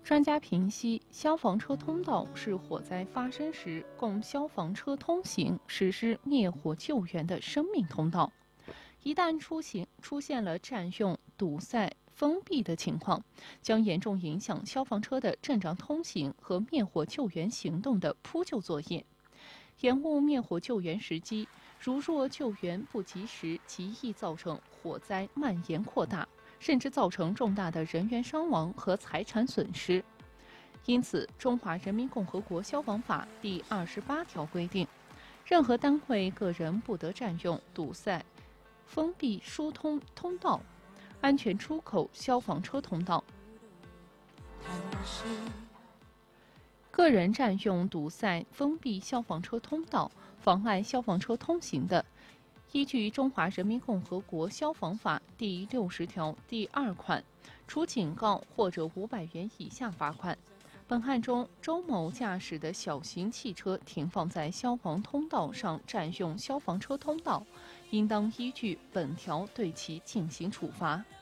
专家评析，消防车通道是火灾发生时供消防车通行、实施灭火救援的生命通道。一旦出现了占用、堵塞、封闭的情况，将严重影响消防车的正常通行和灭火救援行动的扑救作业，延误灭火救援时机。如若救援不及时，极易造成火灾蔓延扩大，甚至造成重大的人员伤亡和财产损失。因此，《中华人民共和国消防法》第28条规定，任何单位、个人不得占用、堵塞、封闭疏通通道、安全出口消防车通道。个人占用、堵塞、封闭消防车通道，妨碍消防车通行的，依据《中华人民共和国消防法》第60条第2款，处警告或者500元以下罚款。本案中，周某驾驶的小型汽车停放在消防通道上，占用消防车通道，应当依据本条对其进行处罚。